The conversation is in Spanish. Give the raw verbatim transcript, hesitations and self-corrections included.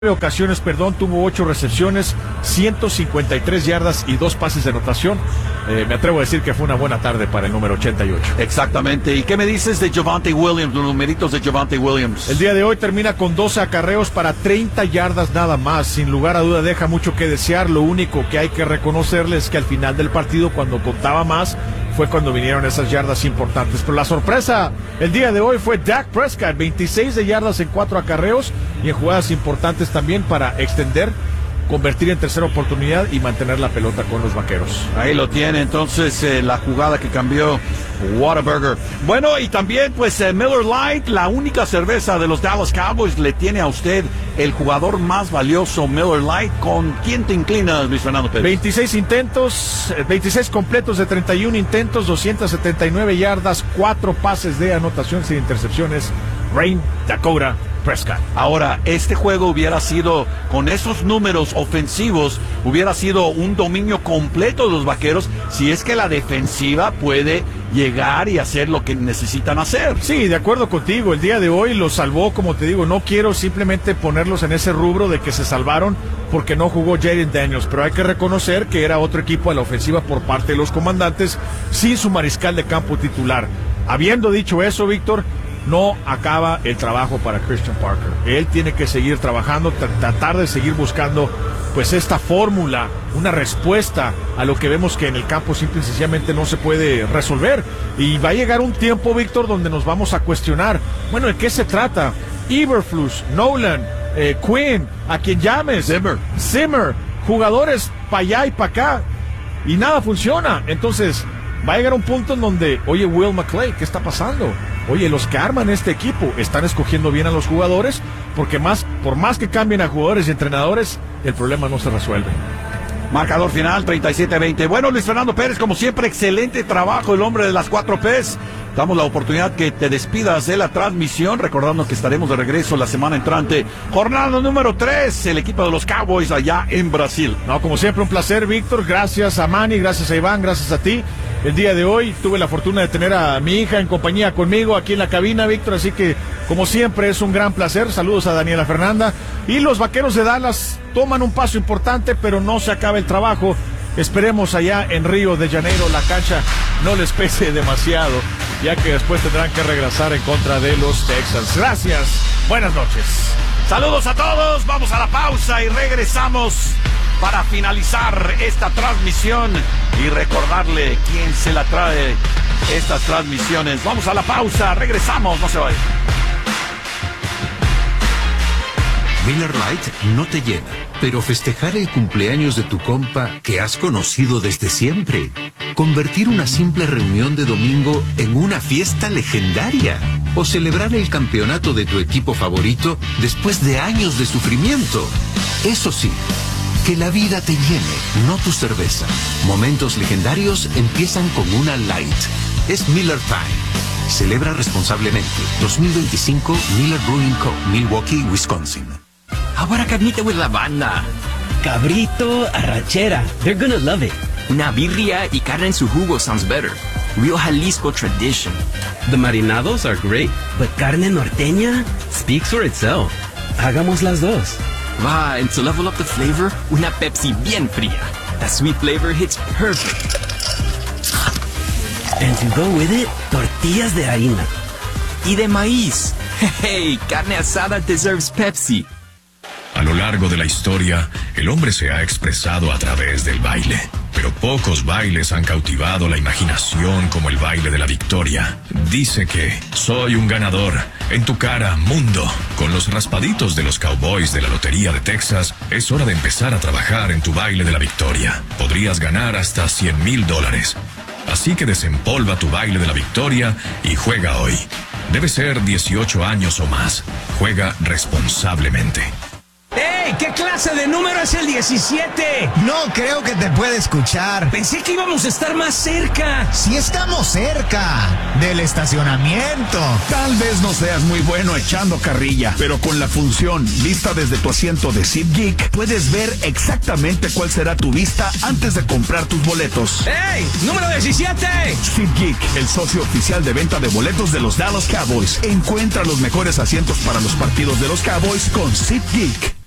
ocasiones, perdón, tuvo ocho recepciones, ciento cincuenta y tres yardas y dos pases de anotación. Eh, me atrevo a decir que fue una buena tarde para el número ochenta y ocho. Exactamente. ¿Y qué me dices de Javonte Williams, los numeritos de Javonte Williams? El día de hoy termina con doce acarreos para treinta yardas nada más. Sin lugar a duda deja mucho que desear. Lo único que hay que reconocerle es que al final del partido, cuando contaba más, fue cuando vinieron esas yardas importantes. Pero la sorpresa el día de hoy fue Dak Prescott, veintiséis de yardas en cuatro acarreos y en jugadas importantes también para extender, convertir en tercera oportunidad y mantener la pelota con los Vaqueros. Ahí lo tiene entonces eh, la jugada que cambió Whataburger. Bueno, y también pues eh, Miller Lite, la única cerveza de los Dallas Cowboys, le tiene a usted el jugador más valioso Miller Lite. ¿Con quién te inclinas, Luis Fernando Pérez? veintiséis intentos, veintiséis completos de treinta y uno intentos, doscientas setenta y nueve yardas, cuatro pases de anotación sin intercepciones. Rain Dakota Prescott. Ahora, este juego hubiera sido, con esos números ofensivos, hubiera sido un dominio completo de los Vaqueros si es que la defensiva puede llegar y hacer lo que necesitan hacer. Sí, de acuerdo contigo. El día de hoy los salvó, como te digo. No quiero simplemente ponerlos en ese rubro de que se salvaron porque no jugó Jaden Daniels, pero hay que reconocer que era otro equipo a la ofensiva por parte de los comandantes sin su mariscal de campo titular. Habiendo dicho eso, Víctor, no acaba el trabajo para Christian Parker. Él tiene que seguir trabajando, tra- tratar de seguir buscando pues esta fórmula, una respuesta a lo que vemos que en el campo simple y sencillamente no se puede resolver. Y va a llegar un tiempo, Víctor, donde nos vamos a cuestionar, bueno, ¿de qué se trata? Eberflus, Nolan, eh, Quinn, a quien llames, Zimmer, Zimmer, jugadores para allá y para acá, y nada funciona. Entonces va a llegar un punto en donde, oye, Will McClay, ¿qué está pasando? Oye, los que arman este equipo están escogiendo bien a los jugadores, porque más, por más que cambien a jugadores y entrenadores, el problema no se resuelve. Marcador final, treinta y siete a veinte. Bueno, Luis Fernando Pérez, como siempre, excelente trabajo, el hombre de las cuatro P's. Damos la oportunidad que te despidas de la transmisión, recordando que estaremos de regreso la semana entrante. Jornada número tres, el equipo de los Cowboys allá en Brasil. No, como siempre, un placer, Víctor. Gracias a Manny, gracias a Iván, gracias a ti. El día de hoy tuve la fortuna de tener a mi hija en compañía conmigo aquí en la cabina, Víctor, así que como siempre es un gran placer. Saludos a Daniela Fernanda. Y los Vaqueros de Dallas toman un paso importante, pero no se acaba el trabajo. Esperemos allá en Río de Janeiro la cancha no les pese demasiado, ya que después tendrán que regresar en contra de los Texans. Gracias, buenas noches. Saludos a todos, vamos a la pausa y regresamos para finalizar esta transmisión y recordarle quién se la trae estas transmisiones. Vamos a la pausa, regresamos, no se vayan. Miller Lite no te llena, pero festejar el cumpleaños de tu compa que has conocido desde siempre, convertir una simple reunión de domingo en una fiesta legendaria, o celebrar el campeonato de tu equipo favorito después de años de sufrimiento. Eso sí, que la vida te llene, no tu cerveza. Momentos legendarios empiezan con una Light. Es Miller Time. Celebra responsablemente. dos mil veinticinco Miller Brewing Co., Milwaukee, Wisconsin. Ahora carnita with la banda. Cabrito, arrachera. They're gonna love it. Una birria y carne en su jugo sounds better. Real Jalisco tradition. The marinados are great, but carne norteña speaks for itself. Hagamos las dos. Va, and to level up the flavor, una Pepsi bien fría. That sweet flavor hits perfect. And to go with it, tortillas de harina. Y de maíz. Hey, carne asada deserves Pepsi. A lo largo de la historia, el hombre se ha expresado a través del baile. Pero pocos bailes han cautivado la imaginación como el baile de la victoria. Dice que soy un ganador. En tu cara, mundo. Con los raspaditos de los Cowboys de la Lotería de Texas, es hora de empezar a trabajar en tu baile de la victoria. Podrías ganar hasta cien mil dólares. Así que desempolva tu baile de la victoria y juega hoy. Debe ser dieciocho años o más. Juega responsablemente. ¡Ey! ¿Qué clase de número es el diecisiete? No creo que te pueda escuchar. Pensé que íbamos a estar más cerca. Si estamos cerca del estacionamiento. Tal vez no seas muy bueno echando carrilla, pero con la función vista desde tu asiento de SeatGeek, puedes ver exactamente cuál será tu vista antes de comprar tus boletos. ¡Ey! ¡Número diecisiete! SeatGeek, el socio oficial de venta de boletos de los Dallas Cowboys. Encuentra los mejores asientos para los partidos de los Cowboys con SeatGeek.